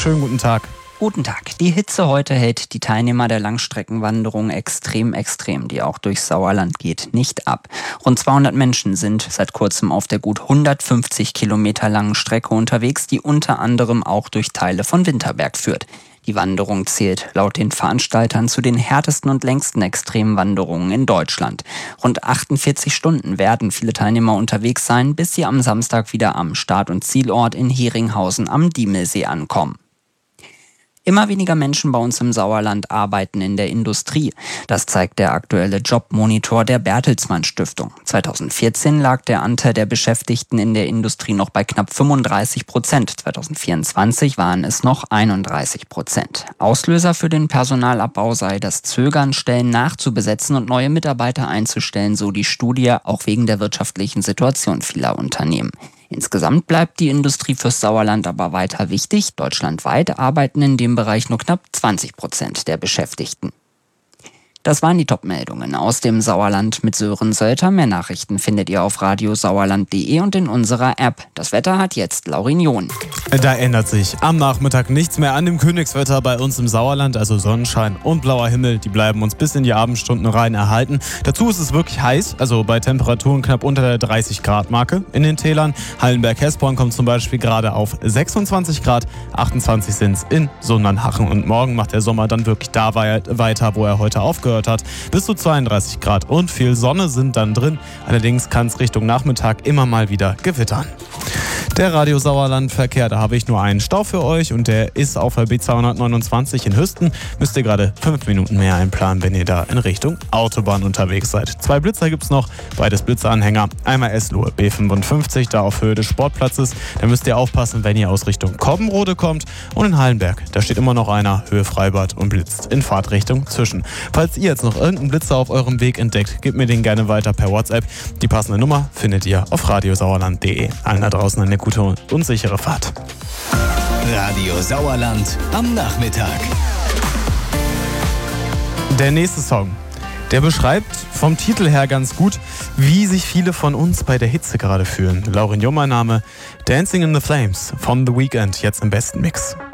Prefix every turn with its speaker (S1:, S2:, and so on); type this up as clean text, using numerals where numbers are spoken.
S1: schönen guten Tag.
S2: Guten Tag. Die Hitze heute hält die Teilnehmer der Langstreckenwanderung extrem, die auch durchs Sauerland geht, nicht ab. Rund 200 Menschen sind seit kurzem auf der gut 150 Kilometer langen Strecke unterwegs, die unter anderem auch durch Teile von Winterberg führt. Die Wanderung zählt laut den Veranstaltern zu den härtesten und längsten Extremwanderungen in Deutschland. Rund 48 Stunden werden viele Teilnehmer unterwegs sein, bis sie am Samstag wieder am Start- und Zielort in Heringhausen am Diemelsee ankommen. Immer weniger Menschen bei uns im Sauerland arbeiten in der Industrie. Das zeigt der aktuelle Jobmonitor der Bertelsmann Stiftung. 2014 lag der Anteil der Beschäftigten in der Industrie noch bei knapp 35%. 2024 waren es noch 31%. Auslöser für den Personalabbau sei das Zögern, Stellen nachzubesetzen und neue Mitarbeiter einzustellen, so die Studie, auch wegen der wirtschaftlichen Situation vieler Unternehmen. Insgesamt bleibt die Industrie fürs Sauerland aber weiter wichtig. Deutschlandweit arbeiten in dem Bereich nur knapp 20% der Beschäftigten. Das waren die Top-Meldungen aus dem Sauerland mit Sören Sölter. Mehr Nachrichten findet ihr auf radiosauerland.de und in unserer App. Das Wetter hat jetzt Laurin John.
S1: Da ändert sich am Nachmittag nichts mehr an dem Königswetter bei uns im Sauerland. Also Sonnenschein und blauer Himmel, die bleiben uns bis in die Abendstunden rein erhalten. Dazu ist es wirklich heiß, also bei Temperaturen knapp unter der 30-Grad-Marke in den Tälern. Hallenberg-Hesborn kommt zum Beispiel gerade auf 26 Grad, 28 sind es in Sundernhachen. Und morgen macht der Sommer dann wirklich da weiter, wo er heute aufgehört hat. Bis zu 32 Grad und viel Sonne sind dann drin. Allerdings kann es Richtung Nachmittag immer mal wieder gewittern. Der Radio Sauerland-Verkehr, da habe ich nur einen Stau für euch und der ist auf der B229 in Hüsten. Müsst ihr gerade 5 Minuten mehr einplanen, wenn ihr da in Richtung Autobahn unterwegs seid. 2 Blitzer gibt es noch, beides Blitzeranhänger. Einmal Eslohe B55, da auf Höhe des Sportplatzes. Da müsst ihr aufpassen, wenn ihr aus Richtung Kobbenrode kommt. Und in Hallenberg, da steht immer noch einer, Höhe Freibad und blitzt in Fahrtrichtung zwischen. Falls ihr jetzt noch irgendeinen Blitzer auf eurem Weg entdeckt, gebt mir den gerne weiter per WhatsApp. Die passende Nummer findet ihr auf radiosauerland.de. Allen da draußen eine gute und sichere Fahrt.
S3: Radio Sauerland am Nachmittag.
S1: Der nächste Song, der beschreibt vom Titel her ganz gut, wie sich viele von uns bei der Hitze gerade fühlen. Laurin John, mein Name, Dancing in the Flames von The Weeknd, jetzt im besten Mix.